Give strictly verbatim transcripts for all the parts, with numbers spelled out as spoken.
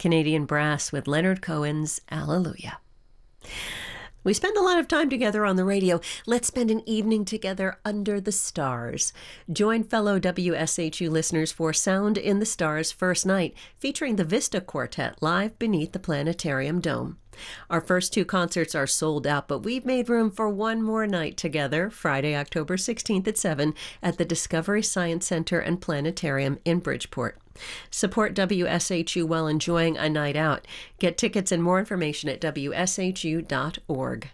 Canadian Brass with Leonard Cohen's Alleluia. We spend a lot of time together on the radio. Let's spend an evening together under the stars. Join fellow W S H U listeners for Sound in the Stars First Night, featuring the Vista Quartet live beneath the Planetarium Dome. Our first two concerts are sold out, but we've made room for one more night together, Friday, October sixteenth at seven at the Discovery Science Center and Planetarium in Bridgeport. Support W S H U while enjoying a night out. Get tickets and more information at W S H U dot org.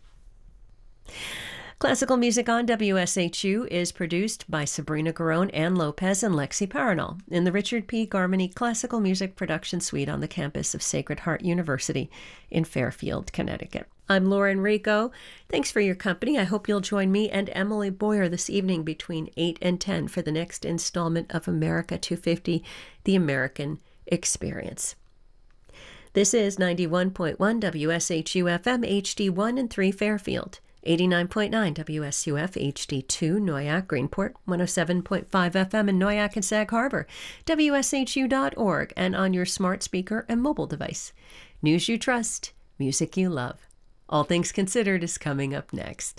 Classical Music on W S H U is produced by Sabrina Garone, Ann Lopez, and Lexi Paranol in the Richard P. Garmany Classical Music Production Suite on the campus of Sacred Heart University in Fairfield, Connecticut. I'm Lauren Rico. Thanks for your company. I hope you'll join me and Emily Boyer this evening between eight and ten for the next installment of America two fifty, The American Experience. This is ninety-one point one W S H U F M H D one and three Fairfield, eighty-nine point nine W S U F H D two Noyak Greenport, one oh seven point five F M in Noyak and Sag Harbor, W S H U dot org, and on your smart speaker and mobile device. News you trust, music you love. All Things Considered is coming up next.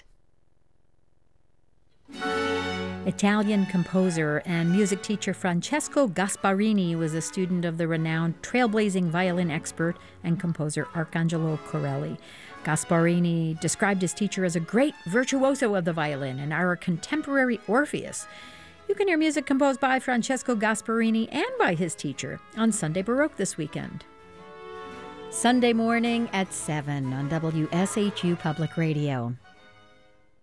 Italian composer and music teacher Francesco Gasparini was a student of the renowned trailblazing violin expert and composer Arcangelo Corelli. Gasparini described his teacher as a great virtuoso of the violin and our contemporary Orpheus. You can hear music composed by Francesco Gasparini and by his teacher on Sunday Baroque this weekend. Sunday morning at seven on W S H U Public Radio.